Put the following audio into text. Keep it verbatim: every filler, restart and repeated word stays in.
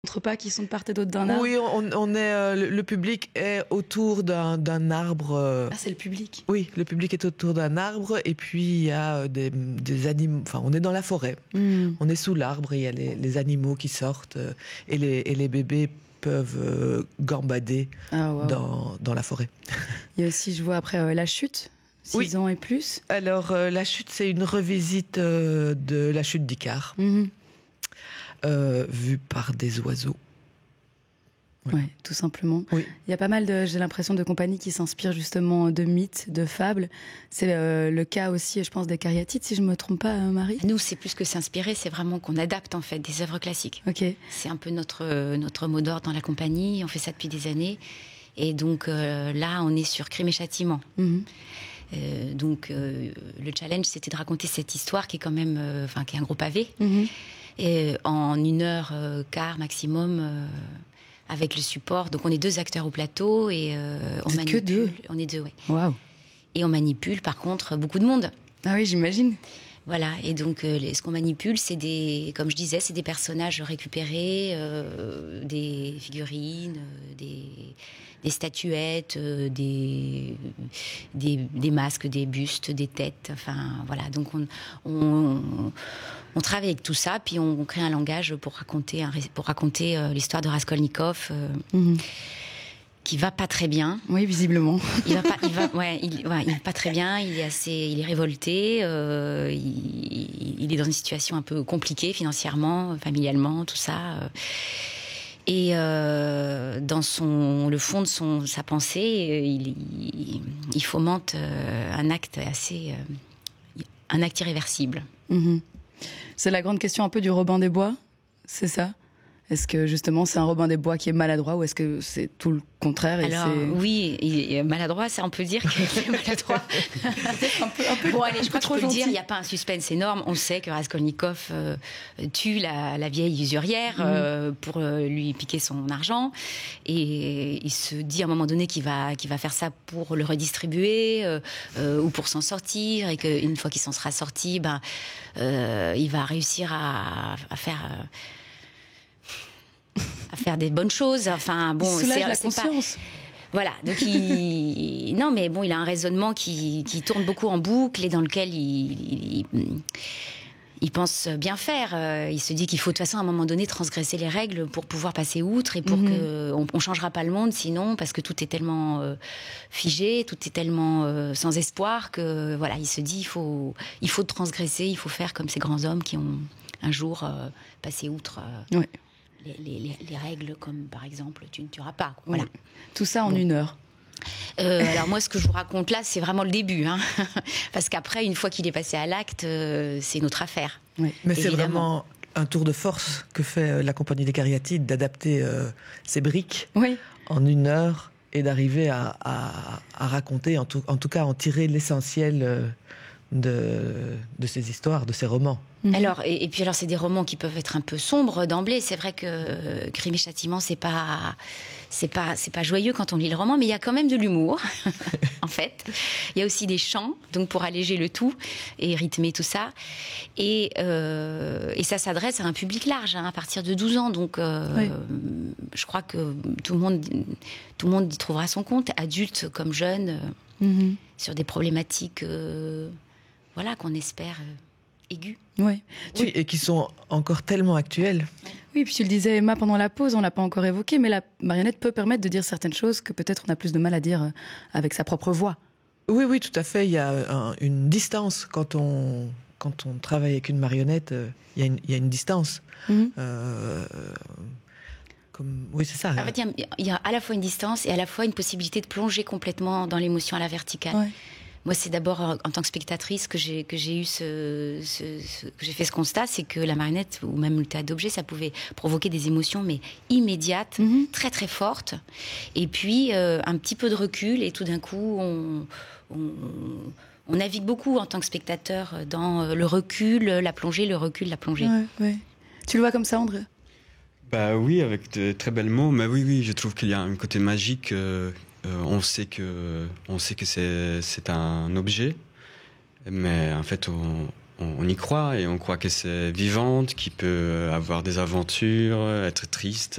Pas qui sont de part et d'autre d'un arbre. Oui, on, on est, euh, le, le public est autour d'un, d'un arbre. Euh, ah, c'est le public. Oui, le public est autour d'un arbre et puis il y a des, des animaux. Enfin, on est dans la forêt. Mm. On est sous l'arbre et il y a les, les animaux qui sortent euh, et, les, et les bébés peuvent euh, gambader ah, wow. dans, dans la forêt. Il y a aussi, je vois après, euh, la chute. six oui. ans et plus. Alors, euh, la chute, c'est une revisite euh, de la chute d'Icare. Mm-hmm. Euh, vu par des oiseaux. Ouais. ouais, tout simplement. Oui. Il y a pas mal, de, j'ai l'impression, de compagnies qui s'inspirent justement de mythes, de fables. C'est euh, le cas aussi, je pense, des Cariatides, si je me trompe pas, euh, Marie. Nous, c'est plus que s'inspirer, c'est vraiment qu'on adapte en fait des œuvres classiques. Ok. C'est un peu notre euh, notre mot d'ordre dans la compagnie. On fait ça depuis des années. Et donc euh, là, on est sur Crime et Châtiment. Mm-hmm. Euh, donc euh, le challenge, c'était de raconter cette histoire qui est quand même, enfin, euh, qui est un gros pavé. Mm-hmm. Et en une heure euh, quart maximum euh, avec le support. Donc on est deux acteurs au plateau et euh, on Vous manipule. Que deux. On est deux, ouais. Waouh. Et on manipule par contre beaucoup de monde. Ah oui, j'imagine. Voilà. Et donc euh, ce qu'on manipule, c'est des, comme je disais, c'est des personnages récupérés, euh, des figurines, euh, des des statuettes, euh, des, des des masques, des bustes, des têtes. Enfin voilà. Donc on on On travaille avec tout ça, puis on crée un langage pour raconter, un, pour raconter euh, l'histoire de Raskolnikov, euh, mm-hmm. qui va pas très bien. Oui, visiblement. Il va pas, il va, ouais, il, ouais, il va pas très bien. Il est assez, il est révolté. Euh, il, il est dans une situation un peu compliquée financièrement, familialement, tout ça. Et euh, dans son, le fond de son, sa pensée, il, il, il fomente euh, un acte assez, euh, un acte irréversible. Mm-hmm. C'est la grande question un peu du Robin des Bois, c'est ça ? Est-ce que justement c'est un Robin des Bois qui est maladroit ou est-ce que c'est tout le contraire et Alors c'est... oui, il est maladroit, ça on peut dire qu'il est maladroit. un peu, un peu, bon allez, je crois que je peux le dire, il n'y a pas un suspense énorme. On sait que Raskolnikov euh, tue la, la vieille usurière mmh. euh, pour euh, lui piquer son argent et il se dit à un moment donné qu'il va, qu'il va faire ça pour le redistribuer euh, euh, ou pour s'en sortir et qu'une fois qu'il s'en sera sorti, ben, euh, il va réussir à, à faire... Euh, à faire des bonnes choses. Enfin bon, il soulage c'est la c'est conscience. Pas... Voilà, donc il non mais bon, il a un raisonnement qui qui tourne beaucoup en boucle et dans lequel il il, il pense bien faire. Il se dit qu'il faut de toute façon à un moment donné transgresser les règles pour pouvoir passer outre et pour mm-hmm. que on, on changera pas le monde sinon parce que tout est tellement euh, figé, tout est tellement euh, sans espoir que voilà, il se dit il faut il faut transgresser, il faut faire comme ces grands hommes qui ont un jour euh, passé outre. Euh, ouais. Les, les, les règles comme par exemple tu ne tueras pas quoi. Voilà. Oui. Tout ça en bon. une heure euh, alors moi ce que je vous raconte là c'est vraiment le début hein. Parce qu'après une fois qu'il est passé à l'acte euh, c'est notre affaire oui. Mais évidemment. C'est vraiment un tour de force que fait la compagnie des Cariatides d'adapter euh, ces briques oui. en une heure et d'arriver à, à, à raconter en tout, en tout cas en tirer l'essentiel euh, de, de ces histoires, de ces romans. Mmh. Alors et, et puis alors c'est des romans qui peuvent être un peu sombres d'emblée. C'est vrai que euh, Crime et Châtiment c'est pas c'est pas c'est pas joyeux quand on lit le roman, mais il y a quand même de l'humour en fait. Il y a aussi des chants donc pour alléger le tout et rythmer tout ça. Et euh, et ça s'adresse à un public large hein, à partir de douze ans. Donc euh, oui. je crois que tout le monde tout le monde y trouvera son compte, adulte comme jeune, mmh. sur des problématiques euh, voilà qu'on espère. Euh, aigus. Oui. Tu... oui, et qui sont encore tellement actuels. Oui, puis tu le disais, Emma, pendant la pause, on l'a pas encore évoqué, mais la marionnette peut permettre de dire certaines choses que peut-être on a plus de mal à dire avec sa propre voix. Oui, oui, tout à fait. Il y a un, une distance quand on, quand on travaille avec une marionnette. Il y a une, il y a une distance. Mm-hmm. Euh, comme... Oui, c'est ça. En fait, il y, a, il y a à la fois une distance et à la fois une possibilité de plonger complètement dans l'émotion à la verticale. Ouais. Moi, c'est d'abord en tant que spectatrice que j'ai que j'ai eu ce, ce, ce que j'ai fait ce constat, c'est que la marionnette ou même le théâtre d'objets, ça pouvait provoquer des émotions mais immédiates, mm-hmm. très très fortes. Et puis euh, un petit peu de recul et tout d'un coup, on, on on navigue beaucoup en tant que spectateur dans le recul, la plongée, le recul, la plongée. Ouais, ouais. Tu le vois comme ça, André ? Bah oui, avec de très bels mots. Mais oui, oui, je trouve qu'il y a un côté magique. Euh... Euh, on sait que, on sait que c'est, c'est un objet, mais en fait, on, on y croit et on croit que c'est vivante, qu'il peut avoir des aventures, être triste,